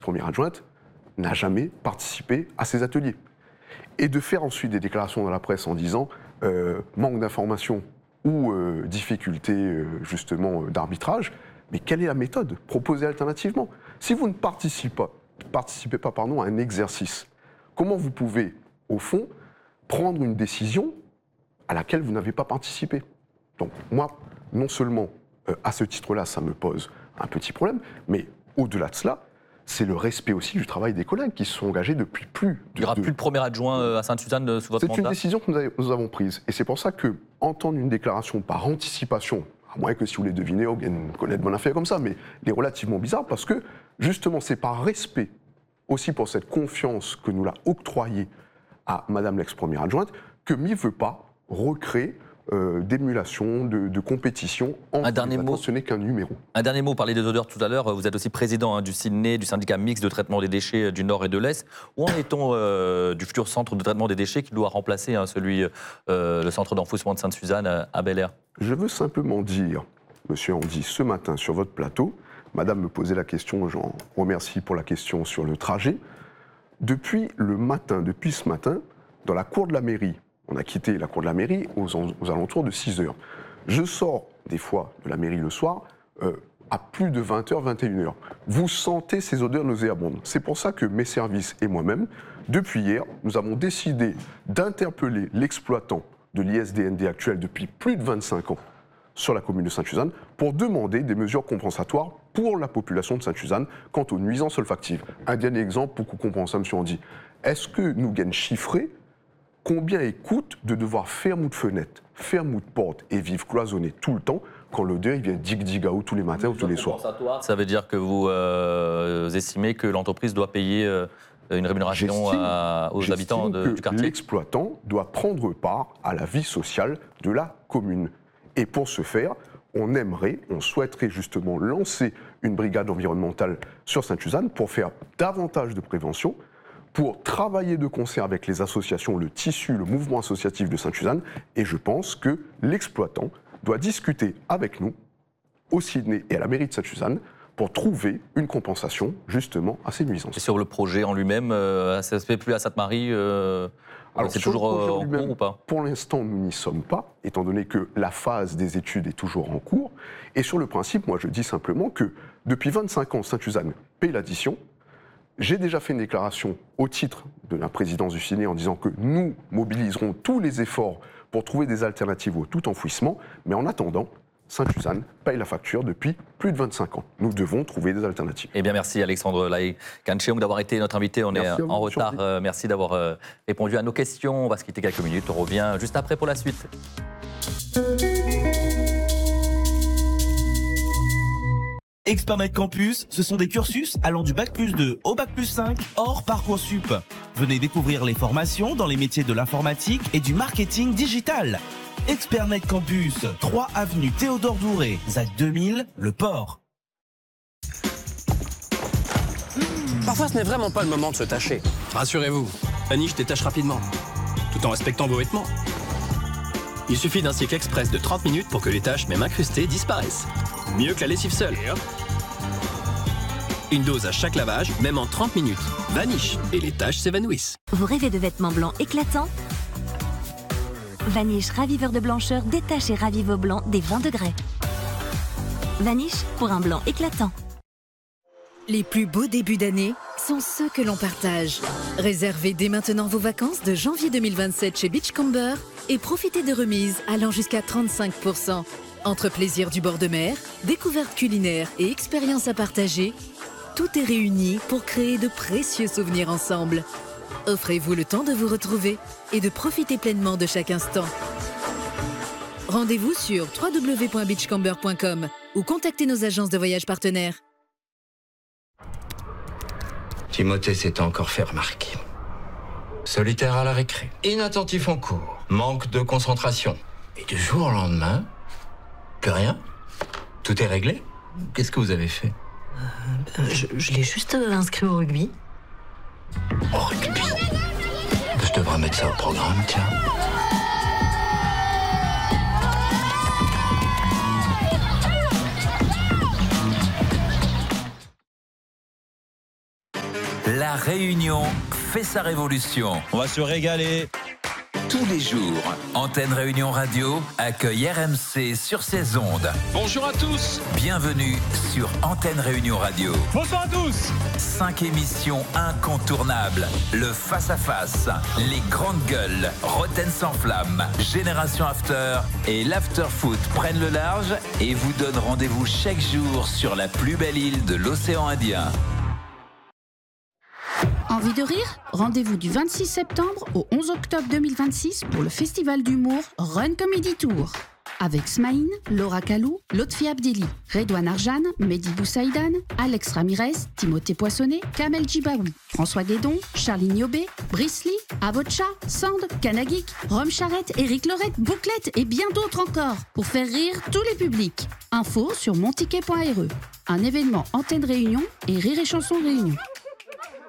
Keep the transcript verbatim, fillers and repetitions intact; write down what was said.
première adjointe, n'a jamais participé à ces ateliers. Et de faire ensuite des déclarations dans la presse en disant euh, manque d'information ou euh, difficulté euh, justement euh, d'arbitrage, mais quelle est la méthode proposée alternativement? Si vous ne participez pas, participez pas pardon, à un exercice, comment vous pouvez, au fond, prendre une décision à laquelle vous n'avez pas participé? Donc moi, non seulement euh, à ce titre-là, ça me pose un petit problème, mais au-delà de cela, c'est le respect aussi du travail des collègues qui se sont engagés depuis plus de... Il n'y aura de... plus de premier adjoint à Sainte-Suzanne sous votre C'est mandat? C'est une décision que nous, avez, nous avons prise. Et c'est pour ça que entendre une déclaration par anticipation, à moins que si vous voulez deviner, oh, une Colette Bonafé comme ça, mais elle est relativement bizarre parce que justement c'est par respect aussi pour cette confiance que nous l'a octroyée à Madame l'ex-première adjointe que M I veut pas recréer Euh, d'émulation, de, de compétition. En un dernier mot. Ce n'est qu'un numéro. Un dernier mot, parler des odeurs tout à l'heure. Vous êtes aussi président hein, du C I N E, du syndicat mixte de traitement des déchets du Nord et de l'Est. Où en est-on euh, du futur centre de traitement des déchets qui doit remplacer hein, celui, euh, le centre d'enfouissement de Sainte-Suzanne à Bel-Air? Je veux simplement dire, Monsieur Andy, ce matin sur votre plateau, Madame me posait la question, j'en remercie pour la question sur le trajet. Depuis le matin, depuis ce matin, dans la cour de la mairie, on a quitté la cour de la mairie aux, aux alentours de six heures. Je sors des fois de la mairie le soir euh, à plus de vingt heures, vingt et une heures. Vous sentez ces odeurs nauséabondes. C'est pour ça que mes services et moi-même, depuis hier, nous avons décidé d'interpeller l'exploitant de l'I S D N D actuel depuis plus de vingt-cinq ans sur la commune de Sainte-Suzanne pour demander des mesures compensatoires pour la population de Sainte-Suzanne quant aux nuisances olfactives. Un dernier exemple pour qu'on comprenne ça, M. Andy. Est-ce que nous gagnons chiffré combien il coûte de devoir fermer de fenêtres, fermer de portes et vivre cloisonné tout le temps quand l'odeur il vient dig-dig-out tous les matins ou tous les soirs? Ça veut dire que vous euh, estimez que l'entreprise doit payer euh, une rémunération à, aux habitants de, que du quartier? L'exploitant doit prendre part à la vie sociale de la commune. Et pour ce faire, on aimerait, on souhaiterait justement lancer une brigade environnementale sur Sainte-Suzanne pour faire davantage de prévention, pour travailler de concert avec les associations, le tissu, le mouvement associatif de Sainte-Suzanne. Et je pense que l'exploitant doit discuter avec nous, au C I N E et à la mairie de Sainte-Suzanne, pour trouver une compensation justement à ces nuisances. Et sur le projet en lui-même, euh, ça ne se fait plus à Sainte-Marie euh, Alors, c'est toujours euh, en cours ou pas? Pour l'instant, nous n'y sommes pas, étant donné que la phase des études est toujours en cours. Et sur le principe, moi je dis simplement que depuis vingt-cinq ans, Sainte-Suzanne paye l'addition. J'ai déjà fait une déclaration au titre de la présidence du C I N E en disant que nous mobiliserons tous les efforts pour trouver des alternatives au tout enfouissement, mais en attendant, Sainte-Suzanne paye la facture depuis plus de vingt-cinq ans. Nous devons trouver des alternatives. Eh bien, merci Alexandre Laye-Kancheong d'avoir été notre invité. On merci est en retard. Euh, merci d'avoir euh, répondu à nos questions. On va se quitter quelques minutes. On revient juste après pour la suite. Expertmed Campus, ce sont des cursus allant du bac plus deux au bac plus cinq, hors Parcoursup. Venez découvrir les formations dans les métiers de l'informatique et du marketing digital. Expertmed Campus, trois avenue Théodore Douré, Z A C deux mille, Le Port. Parfois, ce n'est vraiment pas le moment de se tâcher. Rassurez-vous, Vanish détache rapidement, tout en respectant vos vêtements. Il suffit d'un cycle express de trente minutes pour que les taches, même incrustées, disparaissent. Mieux que la lessive seule. Une dose à chaque lavage, même en trente minutes. Vanish, et les taches s'évanouissent. Vous rêvez de vêtements blancs éclatants? Vanish raviveur de blancheur détache et ravive vos blancs dès vingt degrés. Vanish pour un blanc éclatant. Les plus beaux débuts d'année sont ceux que l'on partage. Réservez dès maintenant vos vacances de janvier deux mille vingt-sept chez Beachcomber et profitez de remises allant jusqu'à trente-cinq pour cent. Entre plaisir du bord de mer, découvertes culinaires et expériences à partager, tout est réuni pour créer de précieux souvenirs ensemble. Offrez-vous le temps de vous retrouver et de profiter pleinement de chaque instant. Rendez-vous sur w w w point beachcomber point com ou contactez nos agences de voyage partenaires. Timothée s'était encore fait remarquer. Solitaire à la récré, inattentif en cours, manque de concentration. Et du jour au lendemain, plus rien. Tout est réglé. Qu'est-ce que vous avez fait? euh, Je, je l'ai juste inscrit au rugby. Au rugby? Je devrais mettre ça au programme, tiens. La Réunion fait sa révolution. On va se régaler. Tous les jours, Antenne Réunion Radio accueille R M C sur ses ondes. Bonjour à tous. Bienvenue sur Antenne Réunion Radio. Bonsoir à tous. Cinq émissions incontournables. Le face-à-face, les grandes gueules, Roten sans flamme, Génération After et l'After Foot prennent le large et vous donnent rendez-vous chaque jour sur la plus belle île de l'océan Indien. Envie de rire? Rendez-vous du vingt-six septembre au onze octobre deux mille vingt-six pour le festival d'humour Run Comedy Tour. Avec Smaïn, Laura Kalou, Lotfi Abdelli, Redouane Arjan, Mehdi Boussaïdan, Alex Ramirez, Timothée Poissonnet, Kamel Djibaoui, François Guédon, Charline Niobé, Brice Lee, Avocha, Sand, Kanagik, Rome Charrette, Éric Lorette, Bouclette et bien d'autres encore pour faire rire tous les publics. Info sur monticket point r e. Un événement Antenne Réunion et Rire et Chanson Réunion.